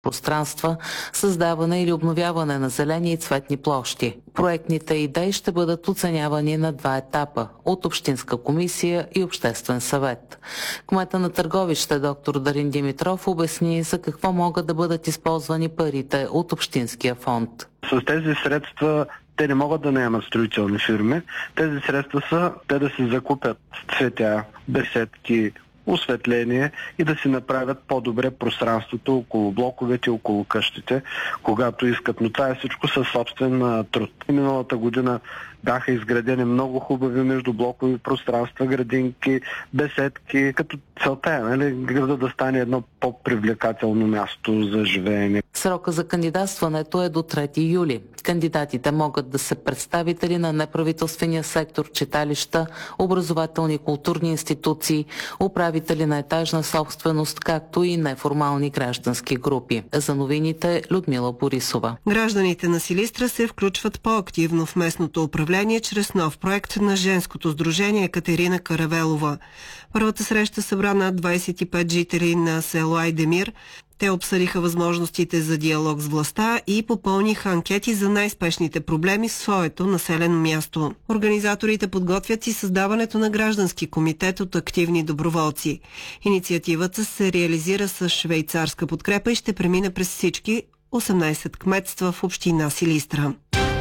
пространства, създаване или обновяване на зелени и цветни площи. Проектните идеи ще бъдат оценявани на 2 етапа – от Общинска комисия и Обществен съвет. Кмета на Търговище доктор Дарин Димитров обясни за какво могат да бъдат използвани парите от Общинския фонд. С тези средства те не могат да наемат строителни фирми. Тези средства са те да си закупят цветя, беседки, осветление и да си направят по-добре пространството около блоковете, около къщите, когато искат. Но това е всичко със собствен труд. Миналата година бяха изградени много хубави междублокови пространства, градинки, беседки, като целта е, града да стане едно по-привлекателно място за живеене. Срока за кандидатстването е до 3 юли. Кандидатите могат да са представители на неправителствения сектор, читалища, образователни и културни институции, управители на етажна собственост, както и неформални граждански групи. За новините Людмила Борисова. Гражданите на Силистра се включват по-активно в местното управление чрез нов проект на женското сдружение Катерина Каравелова. Първата среща събра над 25 жители на село Айдемир. Те обсъдиха възможностите за диалог с властта и попълниха анкети за най-спешните проблеми в своето населено място. Организаторите подготвят и създаването на граждански комитет от активни доброволци. Инициативата се реализира с швейцарска подкрепа и ще премине през всички 18 кметства в община Силистра.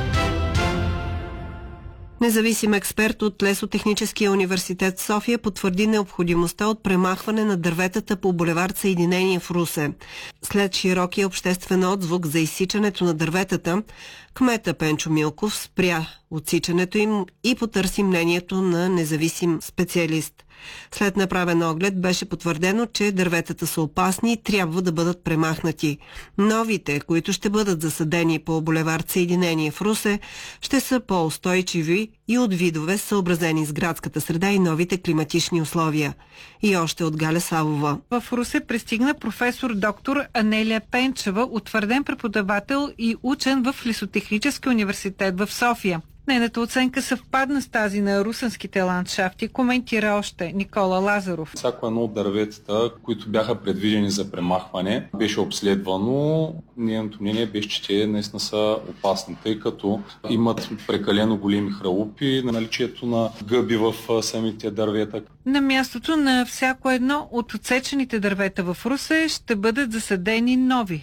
Независим експерт от Лесотехническия университет в София потвърди необходимостта от премахване на дърветата по булевард Съединение в Русе. След широкия обществен отзвук за изсичането на дърветата, кмета Пенчо Милков спря отсичането им и потърси мнението на независим специалист. След направен оглед беше потвърдено, че дърветата са опасни и трябва да бъдат премахнати. Новите, които ще бъдат засадени по булевард Съединение в Русе, ще са по-устойчиви и от видове, съобразени с градската среда и новите климатични условия. И още от Галя Савова. В Русе пристигна професор доктор Анелия Пенчева, утвърден преподавател и учен в Лесотехническия университет в София. Нейната оценка съвпадна с тази на русенските ландшафти, коментира още Никола Лазаров. Всяко едно от дърветата, които бяха предвидени за премахване, беше обследвано. Нейното мнение беше, че те наистина са опасни, тъй като имат прекалено големи хралупи, на наличието на гъби в самите дървета. На мястото на всяко едно от отсечените дървета в Русе ще бъдат засадени нови.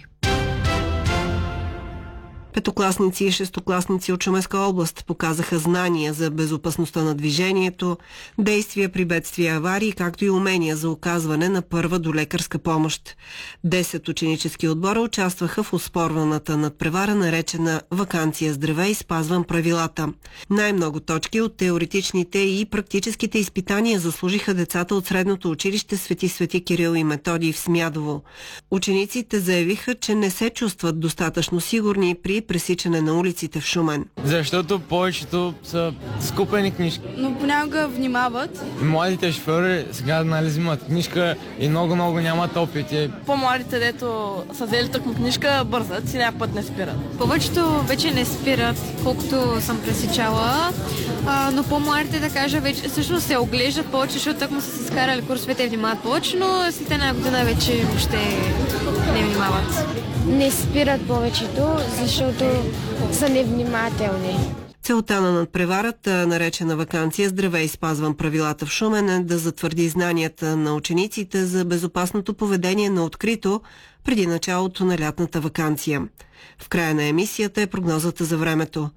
Петокласници и шестокласници от Шуменска област показаха знания за безопасността на движението, действия при бедствия и аварии, както и умения за оказване на първа долекарска помощ. 10 ученически отбора участваха в оспорваната надпревара, наречена «Ваканция здраве и спазвам правилата». Най-много точки от теоретичните и практическите изпитания заслужиха децата от средното училище Свети Кирил и Методий в Смядово. Учениците заявиха, че не се чувстват достатъчно сигурни при пресичане на улиците в Шумен. Защото повечето са скупени книжки. Но понякога внимават. Младите шофьори сега взимат книжка и много нямат опит. По-младите, дето са взели тъкмо книжка, бързат и някакъв път не спират. Повечето вече не спират, колкото съм пресичала, но по-младите, да кажа, вече всъщност се оглеждат повече, защото тъкмо са си скарали курсовете и внимават повече, но след една година вече въобще не внимават. Не спират повечето, защото са невнимателни. Целта на надпреварата, наречена «Ваканция здраве и спазвам правилата» в Шумен, е да затвърди знанията на учениците за безопасното поведение на открито преди началото на лятната ваканция. В края на емисията е прогнозата за времето.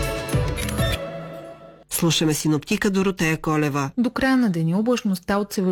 Слушаме синоптика Доротея Колева. До края на деня облачността от